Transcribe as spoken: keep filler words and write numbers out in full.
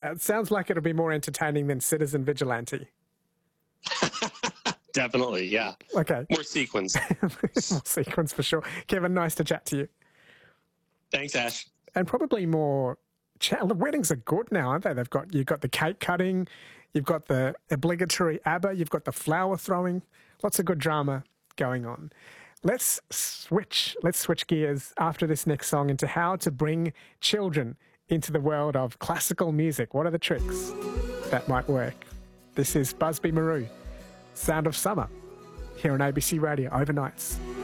It sounds like it'll be more entertaining than Citizen Vigilante. Definitely, yeah. Okay. More sequence. More sequence for sure. Kevin, nice to chat to you. Thanks, Ash. And probably more... Ch- the weddings are good now, aren't they? They've got You've got the cake cutting, you've got the obligatory ABBA, you've got the flower throwing. Lots of good drama going on. Let's switch. Let's switch gears after this next song into how to bring children into the world of classical music. What are the tricks that might work? This is Busby Marou, Sound of Summer, here on A B C Radio Overnights.